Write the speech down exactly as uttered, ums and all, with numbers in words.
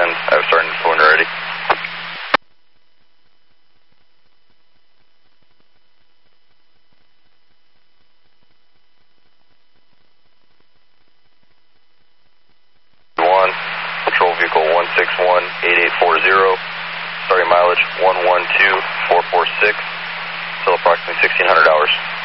ten. I was starting to when you're ready. One, control vehicle one six one eight eight four zero, starting mileage one one two four four six, till approximately sixteen hundred hours.